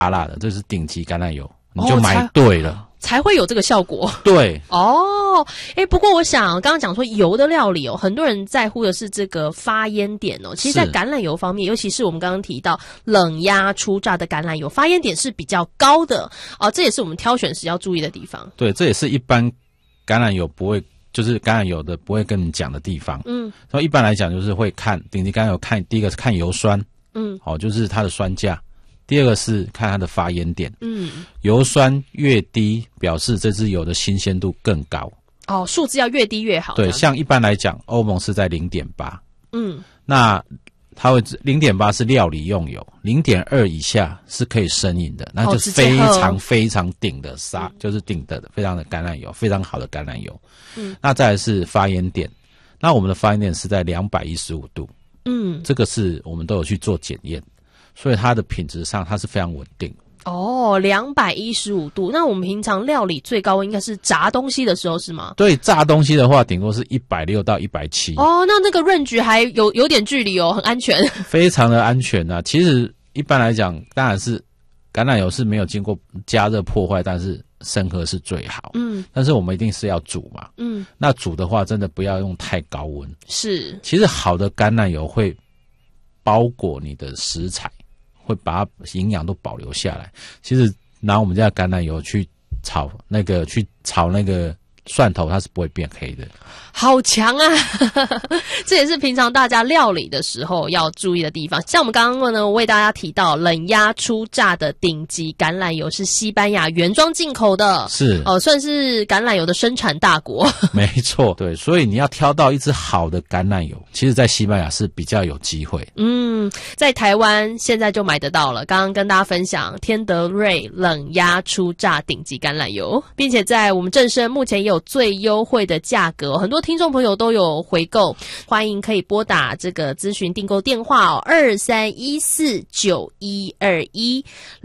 辣辣的，这是顶级橄榄油，你就买对了。 才会有这个效果。 对哦，不过我想刚刚讲说油的料理很多人在乎的是这个发烟点其实在橄榄油方面，尤其是我们刚刚提到冷压初榨的橄榄油，发烟点是比较高的这也是我们挑选时要注意的地方。对， 这也是一般橄榄油不会，就是橄榄油的不会跟你讲的地方。所以一般来讲就是会看顶级橄榄油，第一个是看油酸，就是它的酸价。第二个是看它的发烟点，油酸越低，表示这支油的新鲜度更高。 数字要越低越好。 对，像一般来讲，欧盟是在 0.8，那它会 0.8 是料理用油， 0.2 以下是可以生饮的，那就是非常非常顶的就是顶的非常的橄榄油，非常好的橄榄油。那再来是发烟点，那我们的发烟点是在215度，这个是我们都有去做检验。所以它的品质上它是非常稳定。 215度，那我们平常料理最高温应该是炸东西的时候是吗？ 对，炸东西的话顶多是160到170。 那个range还有点距离很安全。非常的安全啊。其实一般来讲，当然是橄榄油是没有经过加热破坏，但是生喝是最好。但是我们一定是要煮嘛。那煮的话真的不要用太高温。是。其实好的橄榄油会包裹你的食材，会把它营养都保留下来。其实拿我们家的橄榄油去炒那个蒜头，它是不会变黑的。好强啊这也是平常大家料理的时候要注意的地方。像我们刚刚呢为大家提到冷压初榨的顶级橄榄油是西班牙原装进口的，是算是橄榄油的生产大国。没错，对，所以你要挑到一支好的橄榄油，其实在西班牙是比较有机会。在台湾现在就买得到了，刚刚跟大家分享天德瑞冷压初榨顶级橄榄油，并且在我们正声目前也有最优惠的价格，很多听众朋友都有回购，欢迎可以拨打这个咨询订购电话23149121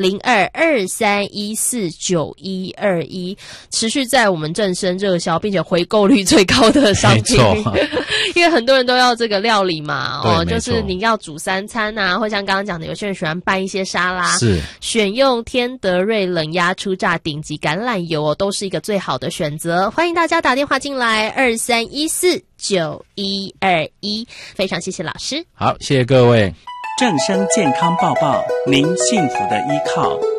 0223149121，持续在我们正声热销，并且回购率最高的商品。因为很多人都要这个料理嘛，就是你要煮3餐啊，或像刚刚讲的，有些人喜欢拌一些沙拉，是选用天德瑞冷压初榨顶级橄榄油都是一个最好的选择。欢迎大家打电话进来23149121，非常谢谢老师。好，谢谢各位。 正声健康报报，您幸福的依靠。